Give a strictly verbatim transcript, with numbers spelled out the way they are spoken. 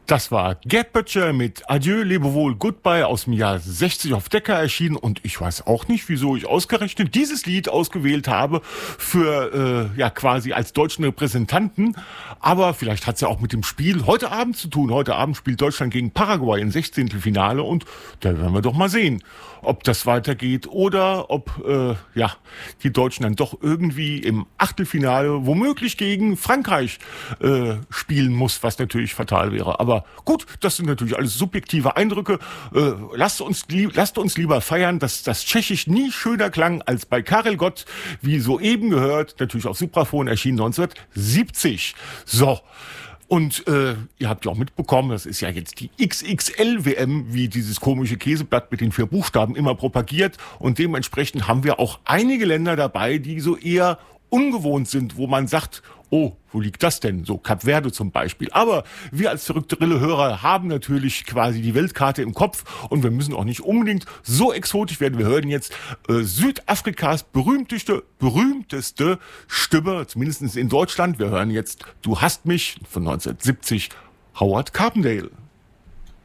Das war Gerd Böttcher mit Adieu, Lebewohl, Goodbye aus dem Jahr sechzig auf Decca erschienen. Und ich weiß auch nicht, wieso ich ausgerechnet dieses Lied ausgewählt habe für, äh, ja, quasi als deutschen Repräsentanten. Aber vielleicht hat es ja auch mit dem Spiel heute Abend zu tun. Heute Abend spielt Deutschland gegen Paraguay im Sechzehntelfinale und da werden wir doch mal sehen, ob das weitergeht oder ob, äh, ja, die Deutschen dann doch irgendwie im Achtelfinale womöglich gegen Frankreich äh, spielen muss, was natürlich fatal wäre. Aber gut, das sind natürlich alles subjektive Eindrücke. Äh, lasst uns, lieb, lasst uns lieber feiern, dass das Tschechisch nie schöner klang als bei Karel Gott, wie soeben gehört, natürlich auf Supraphon erschienen neunzehnhundertsiebzig. So. Und äh, ihr habt ja auch mitbekommen, das ist ja jetzt die X X L-W M, wie dieses komische Käseblatt mit den vier Buchstaben immer propagiert. Und dementsprechend haben wir auch einige Länder dabei, die so eher ungewohnt sind, wo man sagt, oh, wo liegt das denn? So Kap Verde zum Beispiel. Aber wir als verrückte Rille-Hörer haben natürlich quasi die Weltkarte im Kopf und wir müssen auch nicht unbedingt so exotisch werden. Wir hören jetzt äh, Südafrikas berühmteste, berühmteste Stimme, zumindest in Deutschland. Wir hören jetzt Du hast mich von neunzehnhundertsiebzig, Howard Carpendale.